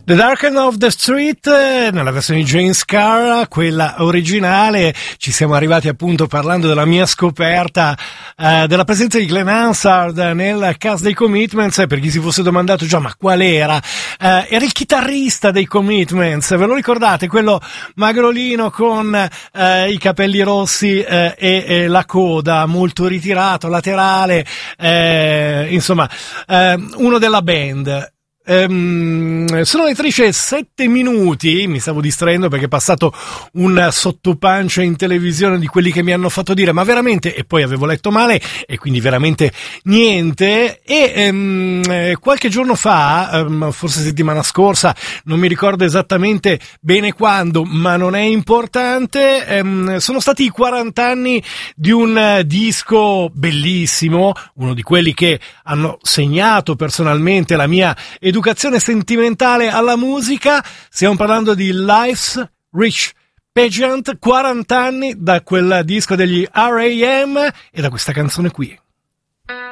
The Dark End of the Street, nella versione di James Carr, quella originale. Ci siamo arrivati appunto parlando della mia scoperta della presenza di Glenn Hansard nel cast dei Commitments. Per chi si fosse domandato già ma qual era, era il chitarrista dei Commitments, ve lo ricordate? Quello magrolino con i capelli rossi e la coda molto ritirato, laterale, insomma uno della band. Sono le 13:07, mi stavo distraendo perché è passato un sottopancia in televisione di quelli che mi hanno fatto dire ma veramente, e poi avevo letto male e quindi veramente niente. E qualche giorno fa, forse settimana scorsa, non mi ricordo esattamente bene quando, ma non è importante, sono stati i 40 anni di un disco bellissimo, uno di quelli che hanno segnato personalmente la mia educazione sentimentale alla musica. Stiamo parlando di Life's Rich Pageant, 40 anni da quel disco degli R.A.M. e da questa canzone qui.